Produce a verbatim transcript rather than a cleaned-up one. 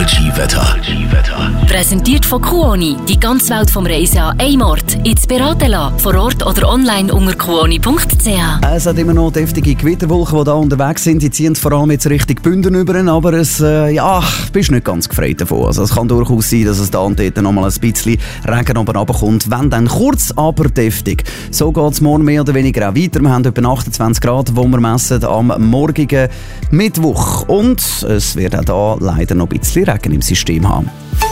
Ski-Wetter. Präsentiert von Kuoni. Die ganze Welt vom Reisen an einem Ort. Jetzt beraten lassen. Vor Ort oder online unter kuoni punkt c h. Es hat immer noch deftige Gewitterwolken, die da unterwegs sind. Die ziehen vor allem jetzt Richtung Bünden über, aber es, äh, ja, bist nicht ganz gefreut davon. Also es kann durchaus sein, dass es da und dort noch mal ein bisschen Regen oben runterkommt, wenn dann kurz, aber deftig. So geht es morgen mehr oder weniger auch weiter. Wir haben etwa achtundzwanzig Grad, die wir messen am morgigen Mittwoch. Und es wird auch da leider noch ein bisschen Regen im System haben.